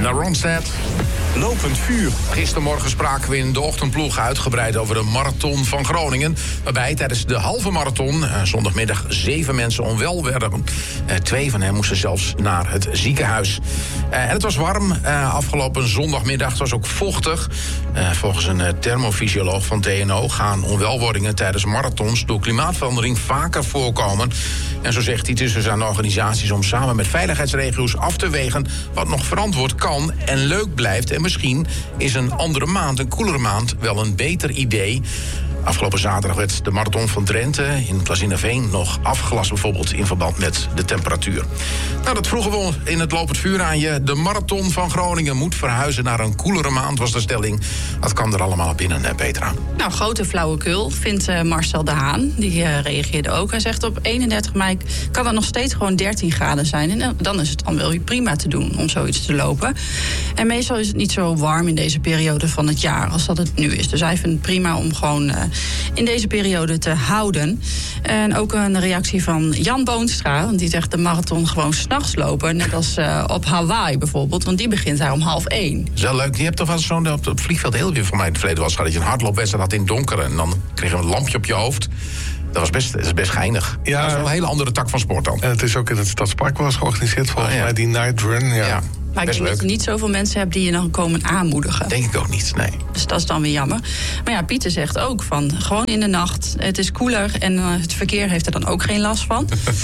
naar Ronstadt. Lopend vuur. Gistermorgen spraken we in de ochtendploeg uitgebreid over de marathon van Groningen. Waarbij tijdens de halve marathon zondagmiddag 7 mensen onwel werden. 2 van hen moesten zelfs naar het ziekenhuis. En het was warm afgelopen zondagmiddag. Het was ook vochtig. Volgens een thermofysioloog van TNO gaan onwelwordingen tijdens marathons door klimaatverandering vaker voorkomen. En zo zegt hij, het is dus aan de organisaties om samen met veiligheidsregio's af te wegen wat nog verantwoord kan en leuk blijft. En misschien is een andere maand, een koelere maand, wel een beter idee. Afgelopen zaterdag werd de marathon van Drenthe in Klazinaveen nog afgelast, bijvoorbeeld in verband met de temperatuur. Nou, dat vroegen we in het lopend vuur aan je. De marathon van Groningen moet verhuizen naar een koelere maand, was de stelling. Dat kan er allemaal binnen, Petra. Nou, grote flauwekul, vindt Marcel de Haan. Die reageerde ook. Hij zegt op 31 mei kan het nog steeds gewoon 13 graden zijn. En dan is het dan wel prima te doen om zoiets te lopen. En meestal is het niet zo warm in deze periode van het jaar als dat het nu is. Dus hij vindt het prima om gewoon in deze periode te houden. En ook een reactie van Jan Boonstra. Want die zegt de marathon gewoon 's nachts lopen. Net als op Hawaii bijvoorbeeld. Want die begint daar om 12:30. Dat is wel leuk. Je hebt toch wel zo'n op het vliegveld heel weer voor mij in het verleden was gehad. Dat je een hardloopwedstrijd had in het donker. En dan kreeg je een lampje op je hoofd. Dat is best geinig. Ja, dat is wel een hele andere tak van sport dan. En het is ook in het Stadspark was georganiseerd volgens mij, die night run. Ja. Maar ik denk dat je niet zoveel mensen hebt die je dan komen aanmoedigen. Denk ik ook niet, nee. Dus dat is dan weer jammer. Maar ja, Pieter zegt ook van gewoon in de nacht. Het is koeler en het verkeer heeft er dan ook geen last van.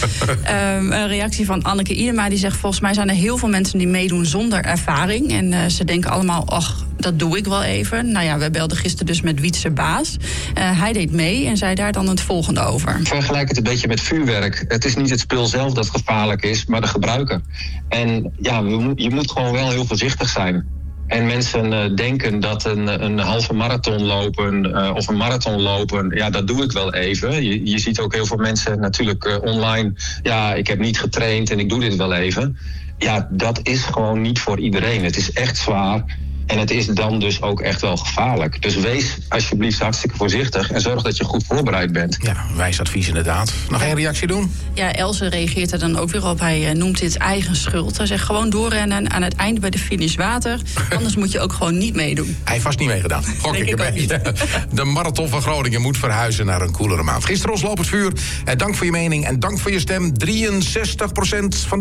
Een reactie van Anneke Iedema die zegt, volgens mij zijn er heel veel mensen die meedoen zonder ervaring. En ze denken allemaal, ach, dat doe ik wel even. Nou ja, we belden gisteren dus met Wietse Baas. Hij deed mee en zei daar dan het volgende over. Vergelijk het een beetje met vuurwerk. Het is niet het spul zelf dat gevaarlijk is, maar de gebruiker. En ja, je moet gewoon wel heel voorzichtig zijn. En mensen denken dat een halve marathon lopen of een marathon lopen, ja, dat doe ik wel even. Je ziet ook heel veel mensen natuurlijk online, ja, ik heb niet getraind en ik doe dit wel even. Ja, dat is gewoon niet voor iedereen. Het is echt zwaar. En het is dan dus ook echt wel gevaarlijk. Dus wees alsjeblieft hartstikke voorzichtig en zorg dat je goed voorbereid bent. Ja, wijs advies inderdaad. Nog één reactie doen? Ja, Else reageert er dan ook weer op. Hij noemt dit eigen schuld. Hij zegt gewoon doorrennen aan het eind bij de finish water. Anders moet je ook gewoon niet meedoen. Hij heeft vast niet meegedaan. Gok ik erbij. De marathon van Groningen moet verhuizen naar een koelere maand. Gisteren ons lopend vuur. Dank voor je mening en dank voor je stem. 63% van